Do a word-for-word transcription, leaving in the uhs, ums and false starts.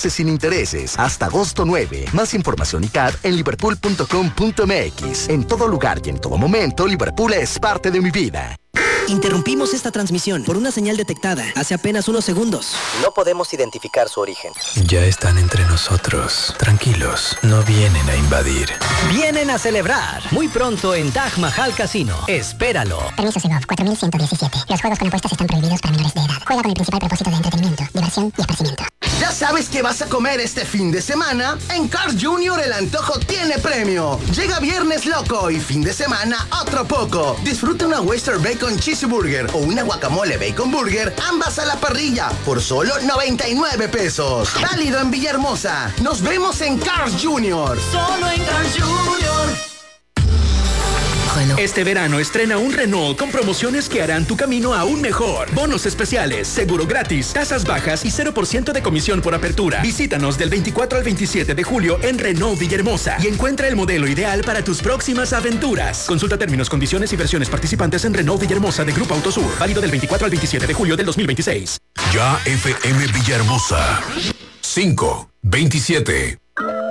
meses sin intereses, hasta agosto nueve. Más información y C A D en liverpool punto com punto m x. En todo lugar y en todo momento, Liverpool es parte de mi vida. Interrumpimos esta transmisión por una señal detectada hace apenas unos segundos. No podemos identificar su origen. Ya están entre nosotros. Tranquilos, no vienen a invadir. Vienen a celebrar. Muy pronto en Taj Mahal Casino. Espéralo. Permiso Segov cuatro mil ciento diecisiete. Los juegos con apuestas están prohibidos para menores de edad. Juega con el principal propósito de entretenimiento, diversión y esparcimiento. ¿Ya sabes qué vas a comer este fin de semana? En Carl junior el antojo tiene premio. Llega Viernes Loco y fin de semana otro poco. Disfruta una Western Bacon Cheeseburger o una Guacamole Bacon Burger, ambas a la parrilla, por solo noventa y nueve pesos. Válido en Villahermosa. Nos vemos en Carl junior Solo en Carl junior Este verano estrena un Renault con promociones que harán tu camino aún mejor. Bonos especiales, seguro gratis, tasas bajas y cero por ciento de comisión por apertura. Visítanos del veinticuatro al veintisiete de julio en Renault Villahermosa y encuentra el modelo ideal para tus próximas aventuras. Consulta términos, condiciones y versiones participantes en Renault Villahermosa de Grupo Autosur. Válido del veinticuatro al veintisiete de julio del dos mil veintiséis. Ya F M Villahermosa. cinco veintisiete.